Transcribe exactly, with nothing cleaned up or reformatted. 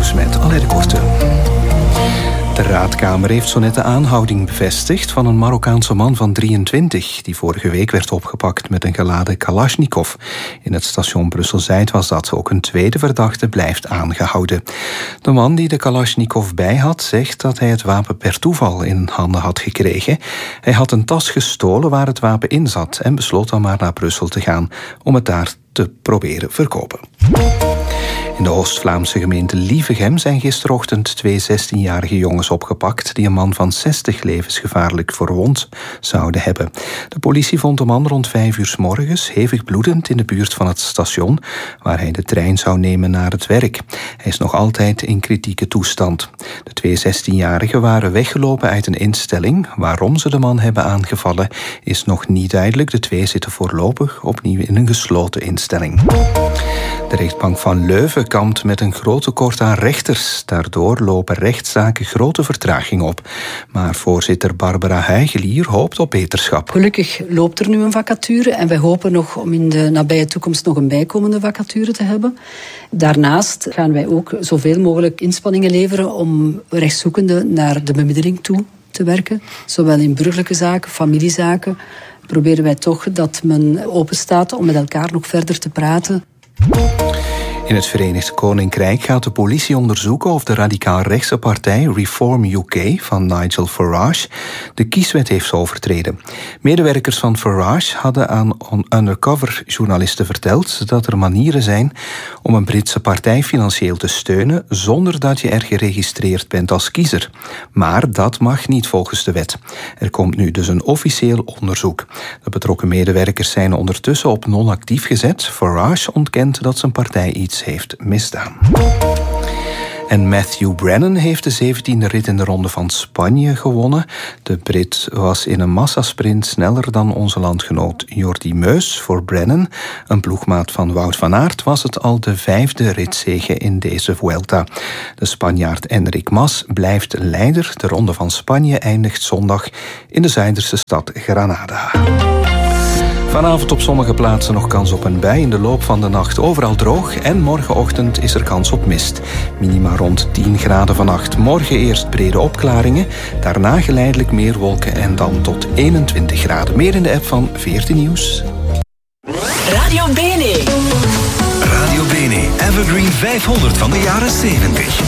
nieuws met Alain de Korte. De Raadkamer heeft zo net de aanhouding bevestigd van een Marokkaanse man van drieëntwintig... die vorige week werd opgepakt met een geladen Kalashnikov. In het station Brussel-Zuid was dat. Ook een tweede verdachte blijft aangehouden. De man die de Kalashnikov bij had, zegt dat hij het wapen per toeval in handen had gekregen. Hij had een tas gestolen waar het wapen in zat en besloot dan maar naar Brussel te gaan om het daar te proberen verkopen. In de Oost-Vlaamse gemeente Lievegem zijn gisterochtend twee zestienjarige jongens opgepakt die een man van zestig levensgevaarlijk verwond zouden hebben. De politie vond de man rond vijf uur 's morgens hevig bloedend in de buurt van het station waar hij de trein zou nemen naar het werk. Hij is nog altijd in kritieke toestand. De twee zestienjarigen waren weggelopen uit een instelling. Waarom ze de man hebben aangevallen is nog niet duidelijk. De twee zitten voorlopig opnieuw in een gesloten instelling. De rechtbank van Leuven kampt met een groot tekort aan rechters. Daardoor lopen rechtszaken grote vertraging op. Maar voorzitter Barbara Huygelier hoopt op beterschap. Gelukkig loopt er nu een vacature en wij hopen nog om in de nabije toekomst nog een bijkomende vacature te hebben. Daarnaast gaan wij ook zoveel mogelijk inspanningen leveren om rechtszoekenden naar de bemiddeling toe te werken. Zowel in burgerlijke zaken, familiezaken. Proberen wij toch dat men open staat om met elkaar nog verder te praten. In het Verenigd Koninkrijk gaat de politie onderzoeken of de radicaal-rechtse partij Reform U K van Nigel Farage de kieswet heeft overtreden. Medewerkers van Farage hadden aan undercover-journalisten verteld dat er manieren zijn om een Britse partij financieel te steunen zonder dat je er geregistreerd bent als kiezer. Maar dat mag niet volgens de wet. Er komt nu dus een officieel onderzoek. De betrokken medewerkers zijn ondertussen op non-actief gezet. Farage ontkent dat zijn partij iets heeft misdaan. En Matthew Brennan heeft de zeventiende rit in de Ronde van Spanje gewonnen. De Brit was in een massasprint sneller dan onze landgenoot Jordi Meus. Voor Brennan, een ploegmaat van Wout van Aert, was het al de vijfde ritzege in deze Vuelta. De Spanjaard Enric Mas blijft leider. De Ronde van Spanje eindigt zondag in de Zuiderse stad Granada. Vanavond op sommige plaatsen nog kans op een bui. In de loop van de nacht overal droog. En morgenochtend is er kans op mist. Minima rond tien graden vannacht. Morgen eerst brede opklaringen. Daarna geleidelijk meer wolken en dan tot eenentwintig graden. Meer in de app van veertien Nieuws. Radio Bene. Radio Bene, Evergreen vijfhonderd van de jaren zeventig.